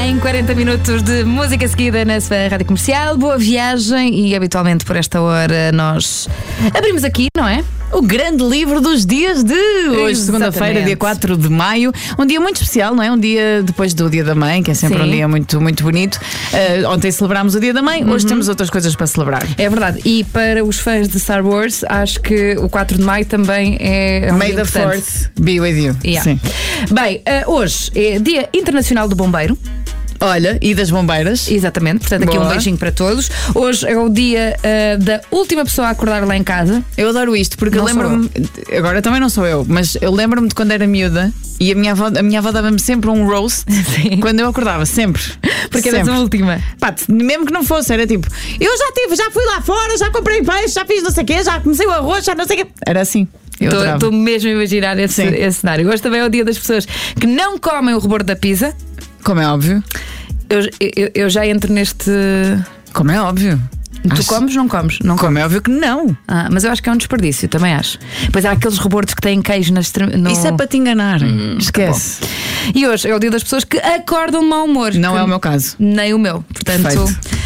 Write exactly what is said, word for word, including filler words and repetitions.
Em quarenta minutos de música seguida na sua rádio comercial. Boa viagem e habitualmente por esta hora nós abrimos aqui, não é? O grande livro dos dias de hoje, segunda-feira, dia quatro de maio. Um dia muito especial, não é? Um dia depois do Dia da Mãe, que é sempre Sim. um dia muito, muito bonito. Uh, ontem celebrámos o Dia da Mãe, hoje uhum. temos outras coisas para celebrar. É verdade. E para os fãs de Star Wars, acho que o quatro de maio também é um May dia the fourth be with you. Yeah. Sim. Bem, uh, hoje é Dia Internacional do Bombeiro. Olha, e das bombeiras. Exatamente, portanto aqui Boa. um beijinho para todos. Hoje é o dia uh, da última pessoa a acordar lá em casa. Eu adoro isto, porque não eu lembro-me, agora também não sou eu, mas eu lembro-me de quando era miúda e a minha avó, a minha avó dava-me sempre um roast Sim. quando eu acordava, sempre. Porque sempre. eras a última. Pá, mesmo que não fosse, era tipo, eu já tive, já fui lá fora, já comprei peixe, já fiz não sei o quê, já comecei o arroz, já não sei o quê. Era assim. Estou mesmo a imaginar esse, esse cenário. Hoje também é o dia das pessoas que não comem o rebordo da pizza. Como é óbvio. Eu, eu, eu já entro neste. Como é óbvio. Tu acho... comes, não comes? Não Como comes. é óbvio que não. Ah, mas eu acho que é um desperdício, também acho. Depois há aqueles rebordos que têm queijo na extre... no... Isso é para te enganar. Hum, Esquece. E hoje é o dia das pessoas que acordam de mau humor. Não que... é o meu caso. Nem o meu. Portanto, Perfeito.